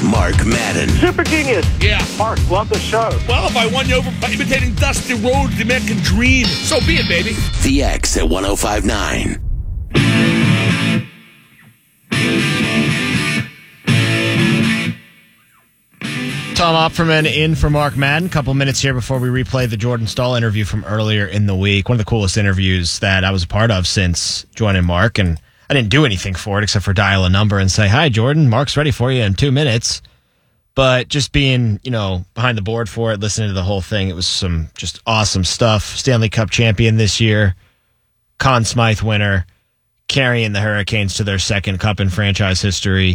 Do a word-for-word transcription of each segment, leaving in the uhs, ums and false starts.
Here's Mark Madden. Super genius. Yeah. Mark, love the show. Well, if I won you over by imitating Dusty Rhodes, the American Dream, so be it, baby. The X at one oh five point nine. Tom Opferman in for Mark Madden. Couple minutes here before we replay the Jordan Staal interview from earlier in the week. One of the coolest interviews that I was a part of since joining Mark, and I didn't do anything for it except for dial a number and say, "Hi, Jordan, Mark's ready for you in two minutes." But just being, you know, behind the board for it, listening to the whole thing, it was some just awesome stuff. Stanley Cup champion this year, Conn Smythe winner, carrying the Hurricanes to their second cup in franchise history.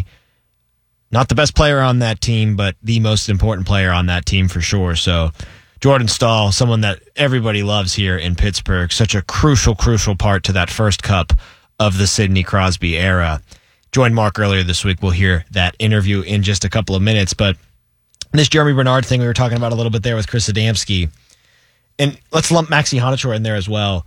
Not the best player on that team, but the most important player on that team for sure. So Jordan Staal, someone that everybody loves here in Pittsburgh, such a crucial, crucial part to that first cup of the Sidney Crosby era. Joined Mark earlier this week. We'll hear that interview in just a couple of minutes. But this Jeremy Bernard thing we were talking about a little bit there with Chris Adamski, and let's lump Maxi Honachor in there as well.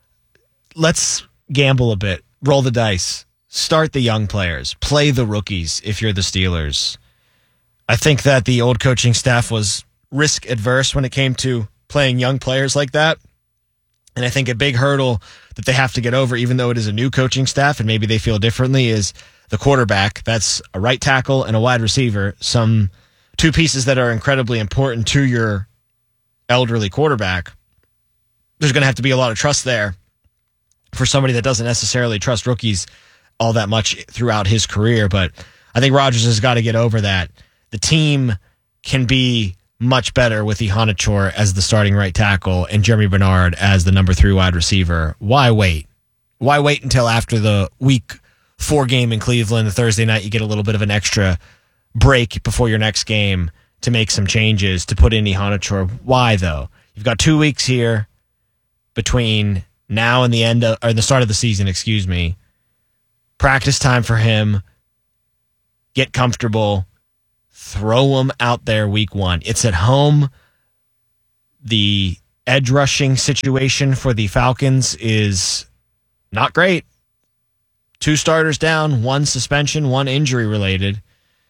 Let's gamble a bit, roll the dice. Start the young players. Play the rookies if you're the Steelers. I think that the old coaching staff was risk adverse when it came to playing young players like that. And I think a big hurdle that they have to get over, even though it is a new coaching staff and maybe they feel differently, is the quarterback. That's a right tackle and a wide receiver. Some two pieces that are incredibly important to your elderly quarterback. There's going to have to be a lot of trust there for somebody that doesn't necessarily trust rookies all that much throughout his career. But I think Rodgers has got to get over that. The team can be much better with Honachor as the starting right tackle and Jeremy Bernard as the number three wide receiver. Why wait? Why wait until after the week four game in Cleveland, the Thursday night, you get a little bit of an extra break before your next game to make some changes, to put in Honachor? Why, though? You've got two weeks here between now and the end of, or the start of the season, excuse me. Practice time for him. Get comfortable. Throw him out there week one. It's at home. The edge rushing situation for the Falcons is not great. Two starters down, one suspension, one injury related.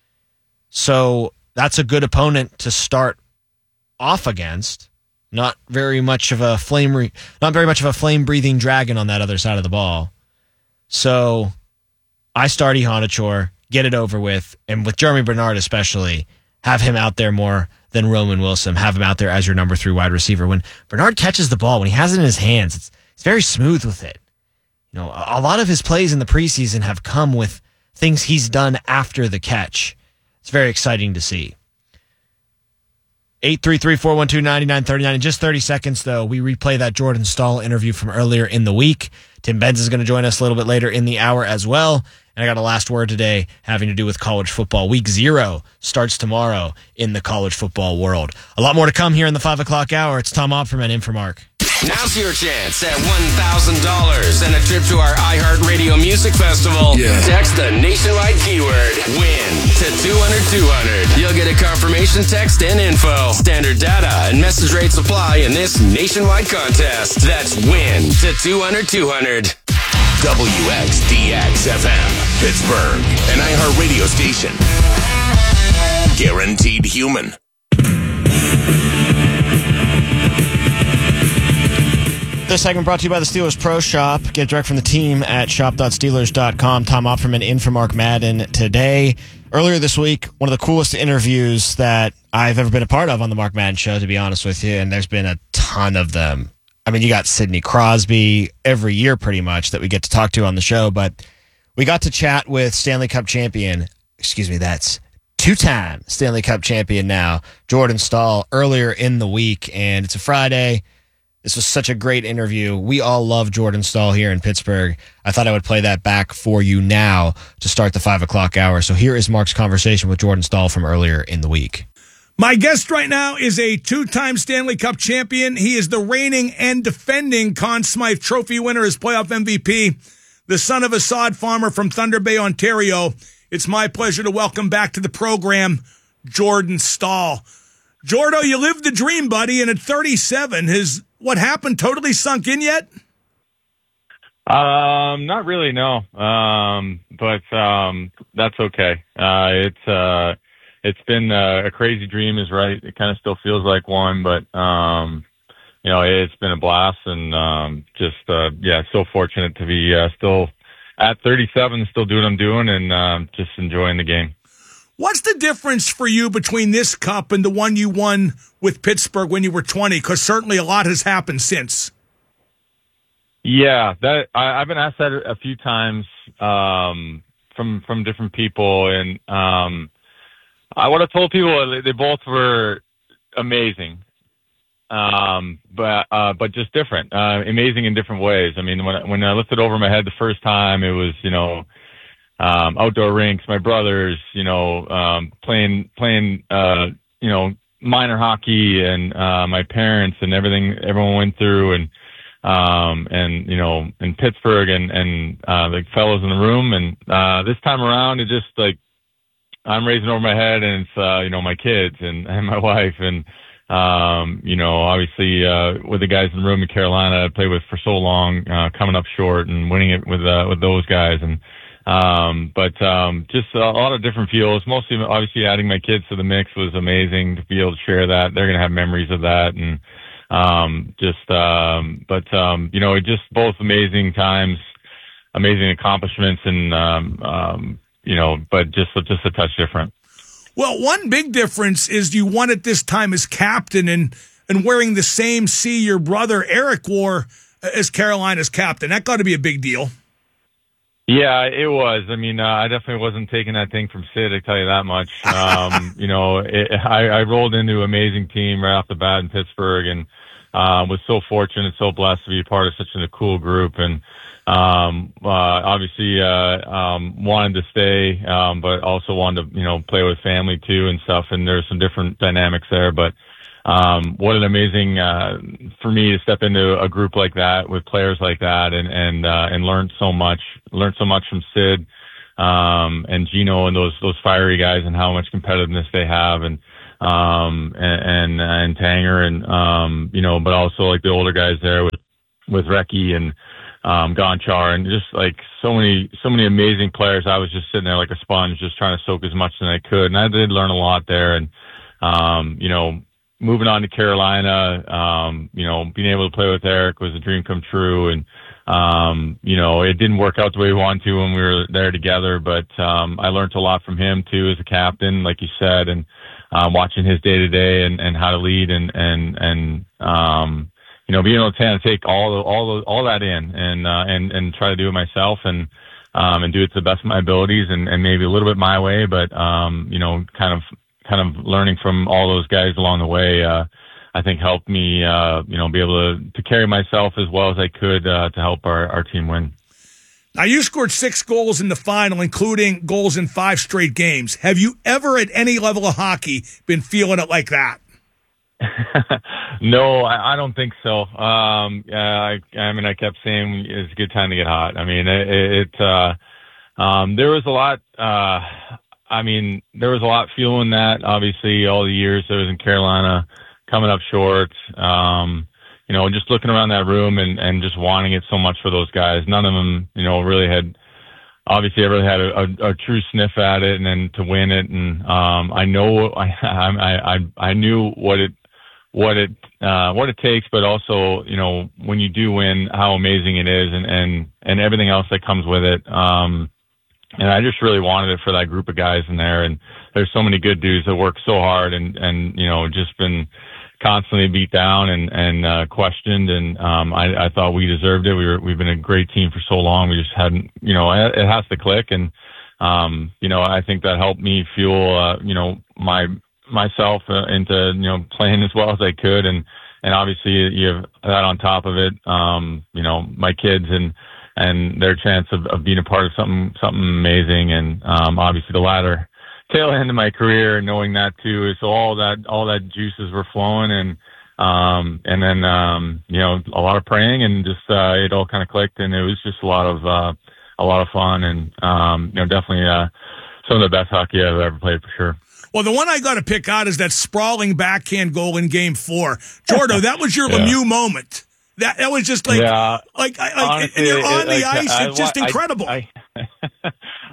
So that's a good opponent to start off against. Not very much of a flame, re- not very much of a flame breathing dragon on that other side of the ball. So I start Honachor, get it over with, and with Jeremy Bernard especially, have him out there more than Roman Wilson. Have him out there as your number three wide receiver. When Bernard catches the ball, when he has it in his hands, it's, it's very smooth with it. You know, a, a lot of his plays in the preseason have come with things he's done after the catch. It's very exciting to see. eight three three, four one two, nine nine three nine. In just thirty seconds, though, we replay that Jordan Staal interview from earlier in the week. Tim Benz is going to join us a little bit later in the hour as well. And I got a last word today having to do with college football. Week zero starts tomorrow in the college football world. A lot more to come here in the five o'clock hour. It's Tom Opferman in for Mark. Now's your chance at one thousand dollars and a trip to our iHeartRadio Music Festival. Yeah. Text the nationwide keyword WIN to two hundred two hundred. You'll get a confirmation text and info. Standard data and message rates apply in this nationwide contest. That's WIN to two hundred two hundred. W X D X F M, Pittsburgh, an iHeartRadio station. Guaranteed human. This segment brought to you by the Steelers Pro Shop. Get direct from the team at shop dot steelers dot com. Tom Opferman in for Mark Madden today. Earlier this week, one of the coolest interviews that I've ever been a part of on the Mark Madden Show, to be honest with you, and there's been a ton of them. I mean, you got Sidney Crosby every year pretty much that we get to talk to on the show, but we got to chat with Stanley Cup champion, excuse me, that's two-time Stanley Cup champion now, Jordan Staal, earlier in the week, and it's a Friday. This was such a great interview. We all love Jordan Staal here in Pittsburgh. I thought I would play that back for you now to start the five o'clock hour. So here is Mark's conversation with Jordan Staal from earlier in the week. My guest right now is a two-time Stanley Cup champion. He is the reigning and defending Conn Smythe Trophy winner, his playoff M V P, the son of a sod farmer from Thunder Bay, Ontario. It's my pleasure to welcome back to the program, Jordan Staal. Jordo, you lived the dream, buddy, and at thirty-seven, has what happened totally sunk in yet? Um, not really, no. Um, but um, that's okay. Uh, it's uh, it's been uh, a crazy dream is right. It kind of still feels like one, but, um, you know, it's been a blast and, um, just, uh, yeah, so fortunate to be, uh, still at thirty-seven, still doing what I'm doing and, um, just enjoying the game. What's the difference for you between this cup and the one you won with Pittsburgh when you were twenty? Because certainly a lot has happened since. Yeah, that I, I've been asked that a few times, um, from, from different people. And, um, I would have told people they both were amazing. Um, but, uh, but just different, uh, amazing in different ways. I mean, when I, when I lifted over my head the first time, it was, you know, um, outdoor rinks, my brothers, you know, um, playing, playing, uh, you know, minor hockey and, uh, my parents and everything everyone went through and, um, and, you know, in Pittsburgh and, and, uh, the fellows in the room. And, uh, this time around, it just like, I'm raising over my head and it's, uh, you know, my kids and, and my wife and, Um, you know, obviously, uh, with the guys in the room in Carolina, I played with for so long, uh, coming up short and winning it with, uh, with those guys. And, um, but, um, just a lot of different feels, mostly obviously adding my kids to the mix was amazing to be able to share that. They're going to have memories of that. And, um, just, um, but, um, you know, just both amazing times, amazing accomplishments and, um, um, you know, but just, just a touch different. Well, one big difference is you won it this time as captain and, and wearing the same C your brother Eric wore as Carolina's captain. That got to be a big deal. Yeah, it was. I mean, uh, I definitely wasn't taking that thing from Sid, I tell you that much. Um, you know, it, I, I rolled into an amazing team right off the bat in Pittsburgh and uh, was so fortunate, so blessed to be part of such a cool group. And Um, uh, obviously, uh, um, wanted to stay, um, but also wanted to, you know, play with family too and stuff. And there's some different dynamics there, but, um, what an amazing, uh, for me to step into a group like that with players like that and, and, uh, and learn so much, learn so much from Sid, um, and Gino and those, those fiery guys and how much competitiveness they have and, um, and, and, and Tanger and, um, you know, but also like the older guys there with, with Recchi and, um, Gonchar and just like so many, so many amazing players. I was just sitting there like a sponge, just trying to soak as much as I could. And I did learn a lot there. And, um, you know, moving on to Carolina, um, you know, being able to play with Eric was a dream come true. And, um, you know, it didn't work out the way we wanted to when we were there together, but, um, I learned a lot from him too as a captain, like you said, and, um, watching his day to day and, and how to lead and, and, and, um, you know, being able to kind of take all the, all the, all that in and, uh, and, and try to do it myself and, um, and do it to the best of my abilities and, and maybe a little bit my way, but, um, you know, kind of, kind of learning from all those guys along the way, uh, I think helped me, uh, you know, be able to, to carry myself as well as I could, uh, to help our, our team win. Now, you scored six goals in the final, including goals in five straight games. Have you ever at any level of hockey been feeling it like that? No, I, I don't think so. Um, yeah, I, I mean, I kept saying it's a good time to get hot. I mean, it, it uh, um, there was a lot, uh, I mean, there was a lot feeling that, obviously, all the years I was in Carolina, coming up short, um, you know, just looking around that room and, and just wanting it so much for those guys. None of them, you know, really had, obviously, I really had a, a, a true sniff at it and then to win it. And, um, I know, I, I, I, I knew what it, what it, uh, what it takes, but also, you know, when you do win, how amazing it is and, and, and everything else that comes with it. Um, and I just really wanted it for that group of guys in there. And there's so many good dudes that work so hard and, and, you know, just been constantly beat down and, and, uh, questioned. And, um, I, I thought we deserved it. We were, we've been a great team for so long. We just hadn't, you know, it, it has to click. And, um, you know, I think that helped me fuel, uh, you know, my, myself uh, into, you know, playing as well as I could. And, and obviously you have that on top of it. Um, you know, my kids and, and their chance of, of being a part of something, something amazing. And, um, obviously the latter tail end of my career, knowing that too. So all that, all that juices were flowing and, um, and then, um, you know, a lot of praying and just, uh, it all kind of clicked and it was just a lot of, uh, a lot of fun and, um, you know, definitely, uh, some of the best hockey I've ever played for sure. Well, the one I got to pick out is that sprawling backhand goal in Game Four. Jordo, that was your yeah. Lemieux moment. That that was just like, yeah. like, like Honestly, and you're on it, the like, ice. I, it's just I, incredible. I, I,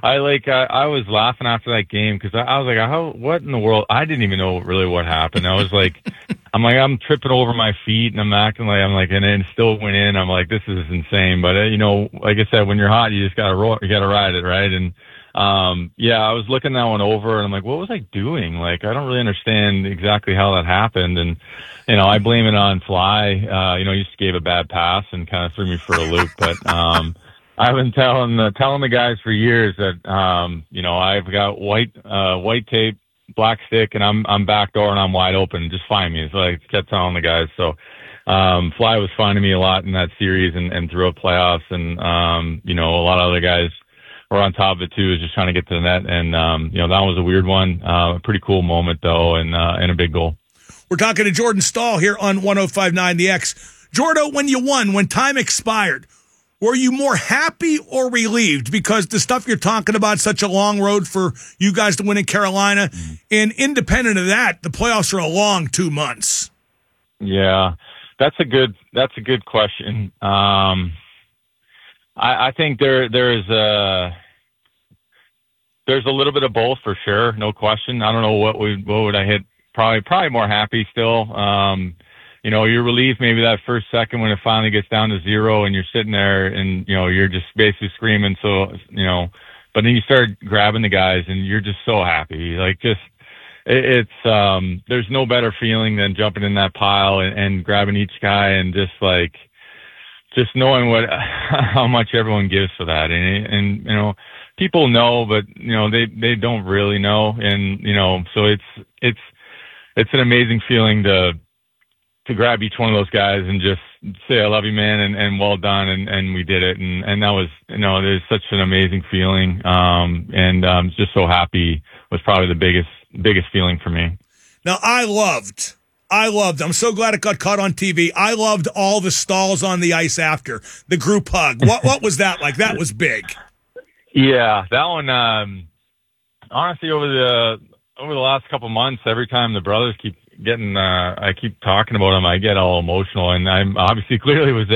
I like I, I was laughing after that game because I, I was like, how? What in the world? I didn't even know really what happened. I was like, I'm like, I'm tripping over my feet and I'm acting like I'm like, and then still went in. I'm like, this is insane. But uh, you know, like I said, when you're hot, you just gotta ro- you gotta ride it, right? And um, yeah, I was looking that one over and I'm like, what was I doing? Like, I don't really understand exactly how that happened. And you know, I blame it on Fly. Uh, you know, he just gave a bad pass and kind of threw me for a loop, but um. I've been telling the, telling the guys for years that, um, you know, I've got white, uh, white tape, black stick, and I'm, I'm backdoor and I'm wide open. Just find me. So I kept telling the guys. So, um, Fly was finding me a lot in that series and, and throughout playoffs. And, um, you know, a lot of other guys were on top of it too, is just trying to get to the net. And, um, you know, that was a weird one. Uh, a pretty cool moment though. And, uh, and a big goal. We're talking to Jordan Staal here on one oh five point nine The X. Jordo, when you won, when time expired, were you more happy or relieved? Because the stuff you're talking about, such a long road for you guys to win in Carolina, and independent of that, the playoffs are a long two months. Yeah, that's a good that's a good question. Um, I, I think there there is a there's a little bit of both for sure, no question. I don't know what would what would I hit. Probably probably more happy still. Um, You know, you're relieved maybe that first second when it finally gets down to zero and you're sitting there and, you know, you're just basically screaming. So, you know, but then you start grabbing the guys and you're just so happy. Like just, it, it's, um, there's no better feeling than jumping in that pile and, and grabbing each guy and just like, just knowing what, how much everyone gives for that. And, and, you know, people know, but, you know, they, they don't really know. And, you know, so it's, it's, it's an amazing feeling to, to grab each one of those guys and just say, I love you, man, and, and well done. And, and we did it. And, and that was, you know, there's such an amazing feeling. Um, and I'm um, just so happy was probably the biggest, biggest feeling for me. Now, I loved, I loved, I'm so glad it got caught on T V. I loved all the stalls on the ice after the group hug. What, what was that like? That was big. Yeah, that one, um, honestly, over the, over the last couple months, every time the brothers keep getting, uh, I keep talking about them, I get all emotional, and I'm obviously clearly was